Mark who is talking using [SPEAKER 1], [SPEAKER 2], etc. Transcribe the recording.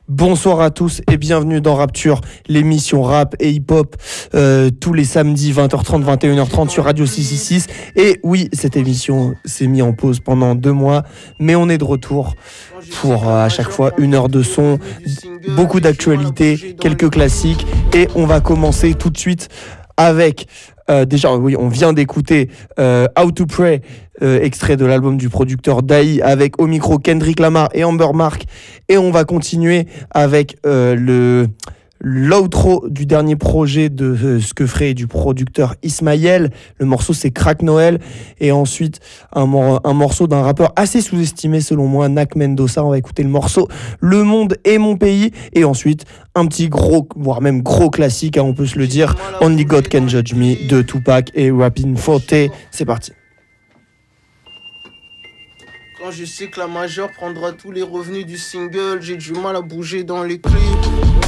[SPEAKER 1] Bonsoir à tous et bienvenue dans Rapture, l'émission rap et hip-hop tous les samedis 20h30, 21h30 sur Radio 666. Et oui, cette émission s'est mise en pause pendant 2 mois, mais on est de retour pour à chaque fois 1 heure de son, beaucoup d'actualités, quelques classiques. Et on va commencer tout de suite avec... déjà, oui, on vient d'écouter How to Pray, extrait de l'album du producteur Daï, avec au micro Kendrick Lamar et Amber Mark. Et on va continuer avec l'outro du dernier projet de ce que ferait du producteur Ismaël. Le morceau, c'est Crack Noël. Et ensuite, un morceau d'un rappeur assez sous-estimé selon moi, Nak Mendoza. On va écouter le morceau Le Monde est mon pays. Et ensuite, un petit gros, voire même gros classique, hein, on peut se le dire, Only God Can Judge Me de Tupac et Rappin' 4T. C'est parti.
[SPEAKER 2] Quand je sais que la majeure prendra tous les revenus du single, j'ai du mal à bouger dans les clips.